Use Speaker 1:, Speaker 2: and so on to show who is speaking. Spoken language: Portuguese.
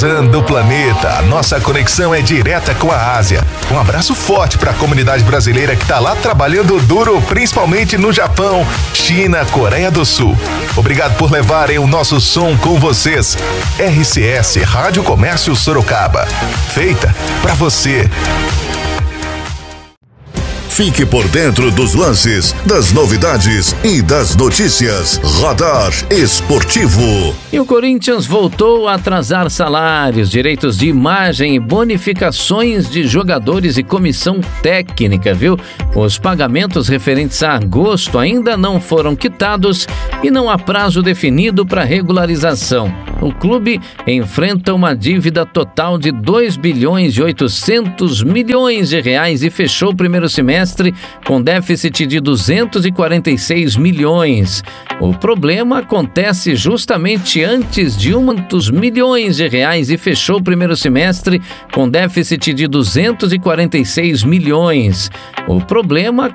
Speaker 1: Do planeta, nossa conexão é direta com a Ásia. Um abraço forte para a comunidade brasileira que está lá trabalhando duro, principalmente no Japão, China, Coreia do Sul. Obrigado por levarem o nosso som com vocês. RCS Rádio Comércio Sorocaba, feita para você.
Speaker 2: Fique por dentro dos lances, das novidades e das notícias. Radar Esportivo.
Speaker 3: E o Corinthians voltou a atrasar salários, direitos de imagem e bonificações de jogadores e comissão técnica, viu? Os pagamentos referentes a agosto ainda não foram quitados e não há prazo definido para regularização. O clube enfrenta uma dívida total de 2 bilhões e 800 milhões de reais e fechou o primeiro semestre com déficit de 246 milhões. O problema acontece justamente antes de 200 milhões de reais e fechou o primeiro semestre com déficit de 246 milhões. O problema